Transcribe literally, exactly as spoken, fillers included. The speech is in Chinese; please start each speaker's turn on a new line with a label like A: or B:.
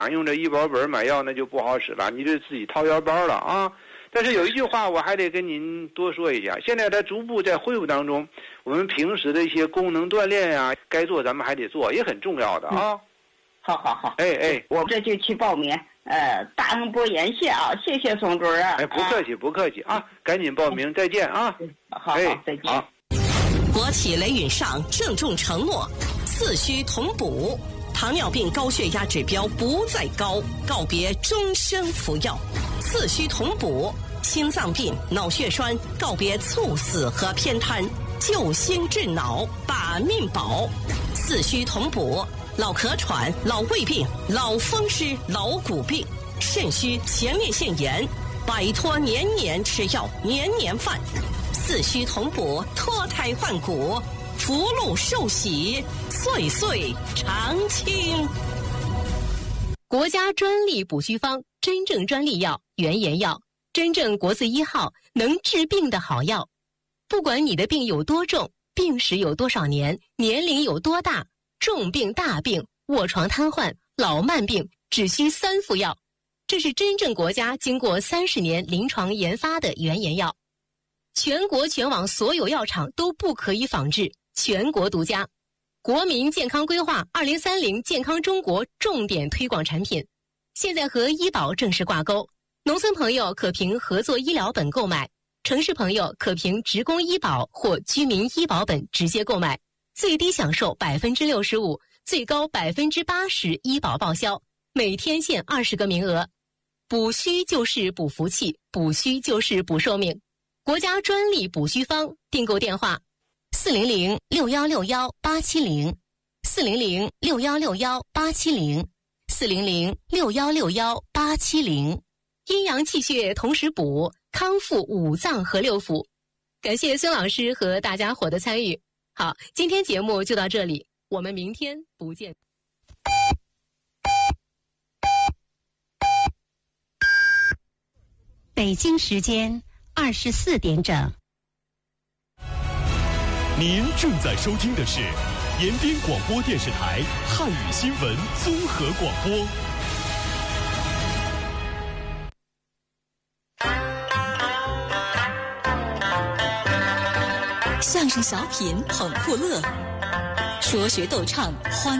A: 用这医保本买药那就不好使了，你这自己掏腰包了啊。但是有一句话我还得跟您多说一下，现在在逐步在恢复当中，我们平时的一些功能锻炼呀、啊，该做咱们还得做，也很重要的啊。嗯、
B: 好好好，
A: 哎哎，
B: 我这就去报名。呃，大恩不言谢啊，谢谢宋主任。
A: 哎，不客气，不客气啊，赶紧报名，再见啊。
B: 好，
A: 哎，
B: 再见。
A: 好。
C: 国企雷允上郑重承诺，四需同补，糖尿病高血压指标不再高，告别终身服药。四需同补，心脏病、脑血栓告别猝死和偏瘫，救心治脑，把命保。四需同补，老咳喘、老胃病、老风湿、老骨病，肾虚前列腺炎，摆脱年年吃药、年年犯。四需同补，脱胎换骨，福禄寿喜，岁岁常青。
D: 国家专利补虚方，真正专利药原研药，真正国字一号，能治病的好药。不管你的病有多重，病史有多少年，年龄有多大，重病大病、卧床瘫痪、老慢病，只需三服药。这是真正国家经过三十年临床研发的原研药，全国全网所有药厂都不可以仿制，全国独家。国民健康规划二零三零健康中国重点推广产品，现在和医保正式挂钩。农村朋友可凭合作医疗本购买，城市朋友可凭职工医保或居民医保本直接购买，最低享受百分之六十五，最高百分之八十医保报销，每天限二十个名额。补虚就是补福气，补虚就是补寿命。国家专利补虚方，订购电话四零零六幺六幺八七零，四零零六幺六幺八七零，四零零六幺六幺八七零。阴阳气血同时补，康复五脏和六腑。感谢孙老师和大家伙的参与。好，今天节目就到这里，我们明天不见。
E: 北京时间二十四点整。
F: 您正在收听的是延边广播电视台汉语新闻综合广播。
C: 相声小品捧酷乐，说学逗唱欢